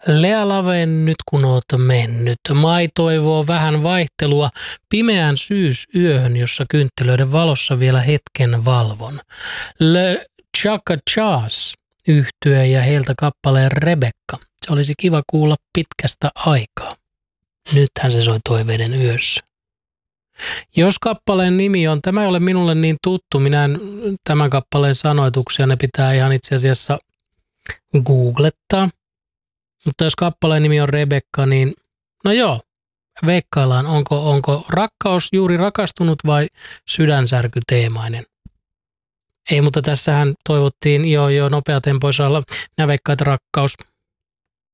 Lea Laven, nyt kun oot mennyt. Mai toivoo vähän vaihtelua pimeään syysyöhön, jossa kynttilöiden valossa vielä hetken valvon. Le Chaka Chas yhtye ja heiltä kappaleen Rebekka. Se olisi kiva kuulla pitkästä aikaa. Nythän se soi toiveiden yössä. Jos kappaleen nimi on, tämä ei ole minulle niin tuttu, minä en tämän kappaleen sanoituksia, ne pitää ihan itse asiassa googlettaa. Mutta jos kappaleen nimi on Rebekka, niin no joo, veikkaillaan, onko rakkaus juuri rakastunut vai sydänsärkyteemainen. Ei, mutta tässähän toivottiin jo nopeatempoisella, minä veikkaan, että rakkaus.